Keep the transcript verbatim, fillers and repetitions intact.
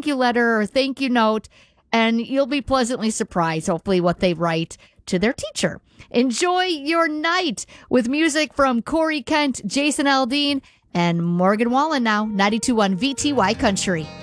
thank you letter or thank you note, and you'll be pleasantly surprised, hopefully, what they write to their teacher. Enjoy your night with music from Corey Kent, Jason Aldean, and Morgan Wallen now, ninety-two point one V T Y Country.